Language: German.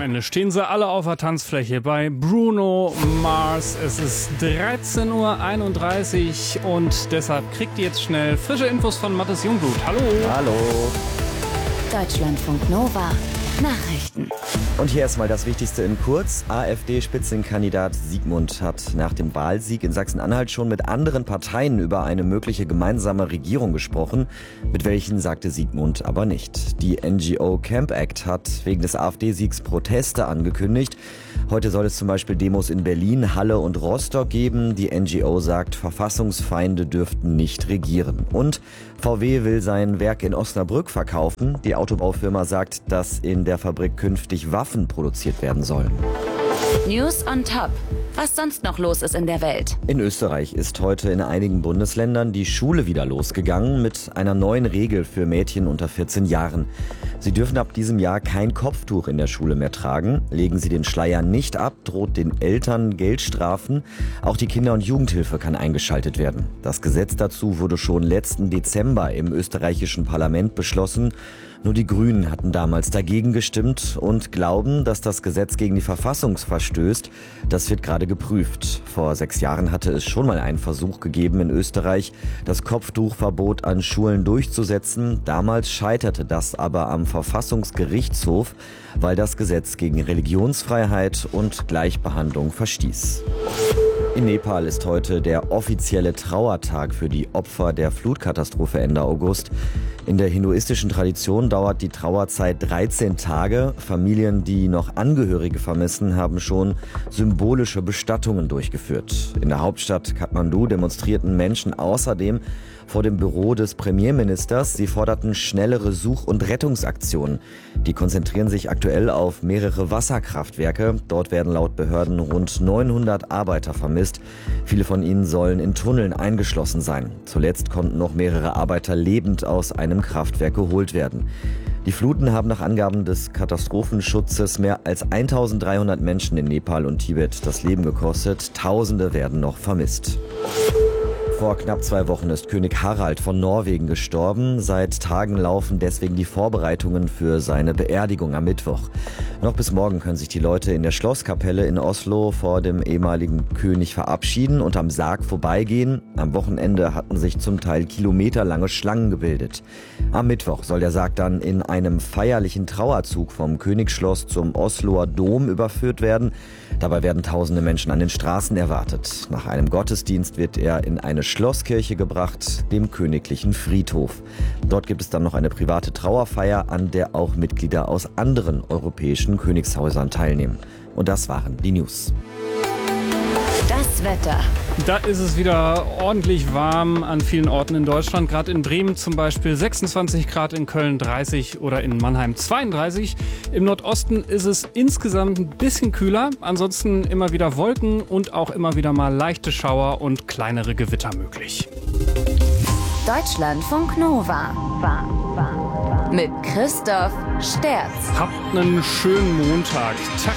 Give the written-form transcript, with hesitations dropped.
Wochenende stehen sie alle auf der Tanzfläche bei Bruno Mars. Es ist 13:31 Uhr und deshalb kriegt ihr jetzt schnell frische Infos von Mathis Jungblut. Hallo. Hallo. Deutschlandfunk Nova. Nachrichten. Und hier erstmal das Wichtigste in kurz. AfD-Spitzenkandidat Sigmund hat nach dem Wahlsieg in Sachsen-Anhalt schon mit anderen Parteien über eine mögliche gemeinsame Regierung gesprochen. Mit welchen sagte Sigmund aber nicht. Die NGO Camp Act hat wegen des AfD-Siegs Proteste angekündigt. Heute soll es zum Beispiel Demos in Berlin, Halle und Rostock geben. Die NGO sagt, Verfassungsfeinde dürften nicht regieren. Und VW will sein Werk in Osnabrück verkaufen. Die Autobaufirma sagt, dass in der Fabrik künftig Waffen produziert werden sollen. News on top. Was sonst noch los ist in der Welt. In Österreich ist heute in einigen Bundesländern die Schule wieder losgegangen mit einer neuen Regel für Mädchen unter 14 Jahren. Sie dürfen ab diesem Jahr kein Kopftuch in der Schule mehr tragen. Legen sie den Schleier nicht ab, droht den Eltern Geldstrafen. Auch die Kinder- und Jugendhilfe kann eingeschaltet werden. Das Gesetz dazu wurde schon letzten Dezember im österreichischen Parlament beschlossen. Nur die Grünen hatten damals dagegen gestimmt und glauben, dass das Gesetz gegen die Verfassung verstößt. Das wird gerade geprüft. Vor 6 Jahren hatte es schon mal einen Versuch gegeben in Österreich, das Kopftuchverbot an Schulen durchzusetzen. Damals scheiterte das aber am Verfassungsgerichtshof, weil das Gesetz gegen Religionsfreiheit und Gleichbehandlung verstieß. In Nepal ist heute der offizielle Trauertag für die Opfer der Flutkatastrophe Ende August. In der hinduistischen Tradition dauert die Trauerzeit 13 Tage. Familien, die noch Angehörige vermissen, haben schon symbolische Bestattungen durchgeführt. In der Hauptstadt Kathmandu demonstrierten Menschen außerdem vor dem Büro des Premierministers. Sie forderten schnellere Such- und Rettungsaktionen. Die konzentrieren sich aktuell auf mehrere Wasserkraftwerke. Dort werden laut Behörden rund 900 Arbeiter vermisst. Viele von ihnen sollen in Tunneln eingeschlossen sein. Zuletzt konnten noch mehrere Arbeiter lebend aus einem Kraftwerk geholt werden. Die Fluten haben nach Angaben des Katastrophenschutzes mehr als 1300 Menschen in Nepal und Tibet das Leben gekostet. Tausende werden noch vermisst. Vor knapp 2 Wochen ist König Harald von Norwegen gestorben. Seit Tagen laufen deswegen die Vorbereitungen für seine Beerdigung am Mittwoch. Noch bis morgen können sich die Leute in der Schlosskapelle in Oslo vor dem ehemaligen König verabschieden und am Sarg vorbeigehen. Am Wochenende hatten sich zum Teil kilometerlange Schlangen gebildet. Am Mittwoch soll der Sarg dann in einem feierlichen Trauerzug vom Königsschloss zum Osloer Dom überführt werden. Dabei werden tausende Menschen an den Straßen erwartet. Nach einem Gottesdienst wird er in eine Schlosskirche gebracht, dem königlichen Friedhof. Dort gibt es dann noch eine private Trauerfeier, an der auch Mitglieder aus anderen europäischen Königshäusern teilnehmen. Und das waren die News. Das Wetter. Da ist es wieder ordentlich warm an vielen Orten in Deutschland. Gerade in Bremen zum Beispiel 26 Grad, in Köln 30 oder in Mannheim 32. Im Nordosten ist es insgesamt ein bisschen kühler. Ansonsten immer wieder Wolken und auch immer wieder mal leichte Schauer und kleinere Gewitter möglich. Deutschlandfunk Nova. Mit Christoph Sterz. Habt einen schönen Montag. Tag